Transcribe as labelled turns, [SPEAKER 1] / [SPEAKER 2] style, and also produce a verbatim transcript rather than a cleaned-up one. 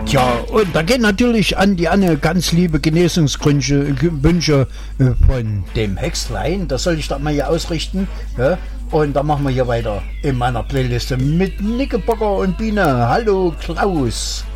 [SPEAKER 1] Tja, und da gehen natürlich an die Anne ganz liebe Genesungswünsche Wünsche von dem Hexlein. Das soll ich da mal hier ausrichten. Ja? Und da machen wir hier weiter in meiner Playliste mit Nicke Bocker und Biene. Hallo Klaus.